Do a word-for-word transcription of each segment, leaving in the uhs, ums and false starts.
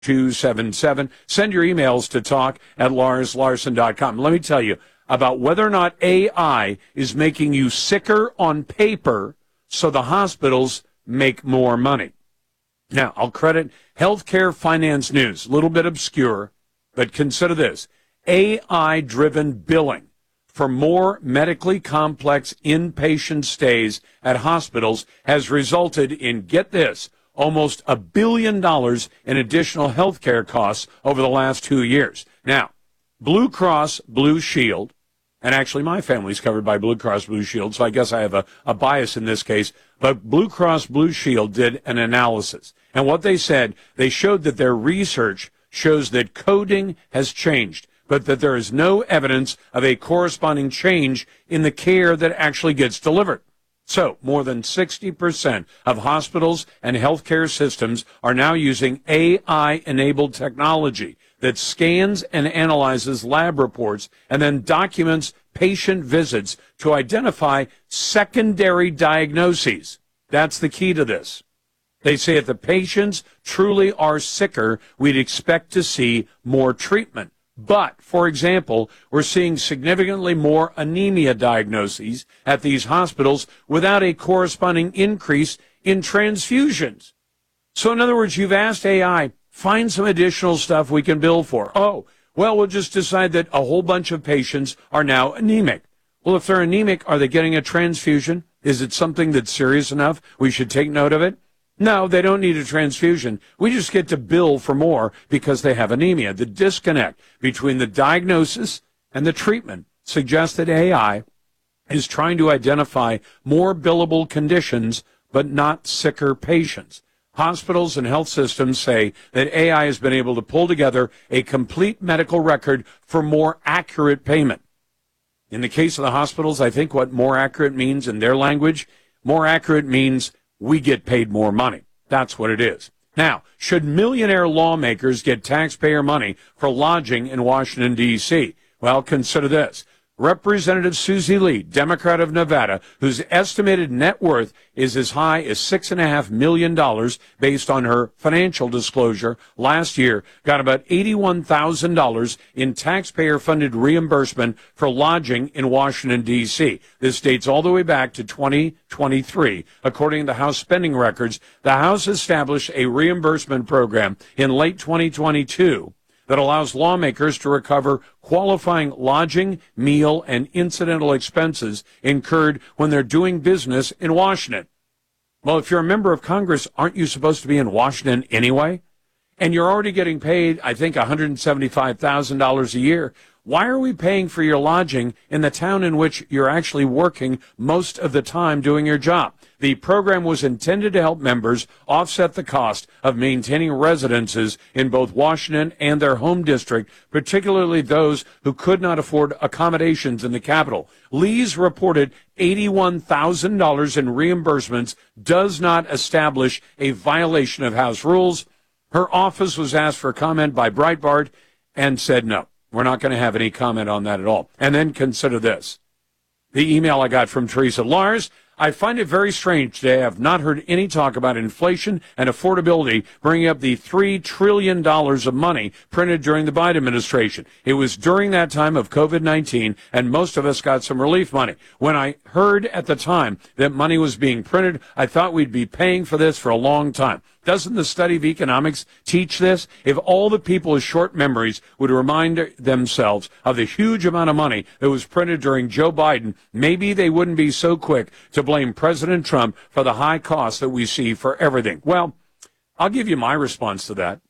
two seven seven. Send your emails to talk at lars larson dot com. Let me tell you about whether or not A I is making you sicker on paper so the hospitals make more money. Now, I'll credit Healthcare Finance News, a little bit obscure, but consider this. A I-driven billing for more medically complex inpatient stays at hospitals has resulted in, get this, almost a billion dollars in additional health care costs over the last two years. Now, Blue Cross Blue Shield, and actually my family's covered by Blue Cross Blue Shield, so I guess I have a, a bias in this case, but Blue Cross Blue Shield did an analysis. And what they said, they showed that their research shows that coding has changed, but that there is no evidence of a corresponding change in the care that actually gets delivered. So, more than sixty percent of hospitals and healthcare systems are now using A I-enabled technology that scans and analyzes lab reports and then documents patient visits to identify secondary diagnoses. That's the key to this. They say if the patients truly are sicker, we'd expect to see more treatment. But, for example, we're seeing significantly more anemia diagnoses at these hospitals without a corresponding increase in transfusions. So, in other words, you've asked A I, find some additional stuff we can bill for. Oh, well, we'll just decide that a whole bunch of patients are now anemic. Well, if they're anemic, are they getting a transfusion? Is it something that's serious enough we should take note of it? No, they don't need a transfusion. We just get to bill for more because they have anemia. The disconnect between the diagnosis and the treatment suggests that A I is trying to identify more billable conditions, but not sicker patients. Hospitals and health systems say that A I has been able to pull together a complete medical record for more accurate payment. In the case of the hospitals, I think what more accurate means in their language, more accurate means we get paid more money. That's what it is. Now, should millionaire lawmakers get taxpayer money for lodging in Washington, D C? Well, consider this. Representative Susie Lee, Democrat of Nevada, whose estimated net worth is as high as six point five million dollars based on her financial disclosure last year, got about eighty-one thousand dollars in taxpayer-funded reimbursement for lodging in Washington, D C. This dates all the way back to twenty twenty-three. According to House spending records, the House established a reimbursement program in late twenty twenty-two that allows lawmakers to recover qualifying lodging, meal, and incidental expenses incurred when they're doing business in Washington. Well, if you're a member of Congress, aren't you supposed to be in Washington anyway? And you're already getting paid, I think, one hundred seventy-five thousand dollars a year. Why are we paying for your lodging in the town in which you're actually working most of the time doing your job? The program was intended to help members offset the cost of maintaining residences in both Washington and their home district, particularly those who could not afford accommodations in the capital. Lee's reported eighty-one thousand dollars in reimbursements does not establish a violation of House rules. Her office was asked for comment by Breitbart and said no. We're not going to have any comment on that at all. And then consider this. The email I got from Teresa. Lars, I find it very strange today. I have not heard any talk about inflation and affordability bringing up the three trillion dollars of money printed during the Biden administration. It was during that time of COVID nineteen, and most of us got some relief money. When I heard at the time that money was being printed, I thought we'd be paying for this for a long time. Doesn't the study of economics teach this? If all the people with short memories would remind themselves of the huge amount of money that was printed during Joe Biden, maybe they wouldn't be so quick to blame President Trump for the high costs that we see for everything. Well, I'll give you my response to that.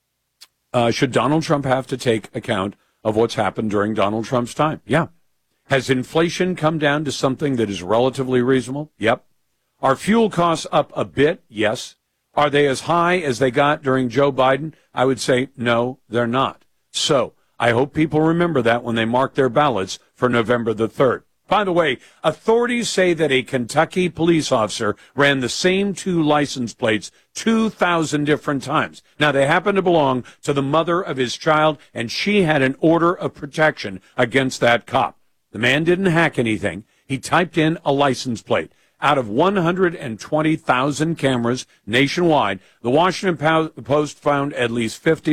Uh, should Donald Trump have to take account of what's happened during Donald Trump's time? Yeah. Has inflation come down to something that is relatively reasonable? Yep. Are fuel costs up a bit? Yes. Are they as high as they got during Joe Biden? I would say no, they're not. So I hope people remember that when they mark their ballots for November the third. By the way, authorities say that a Kentucky police officer ran the same two license plates two thousand different times. Now, they happen to belong to the mother of his child, and she had an order of protection against that cop. The man didn't hack anything. He typed in a license plate. Out of one hundred twenty thousand cameras nationwide, the Washington Post found at least fifty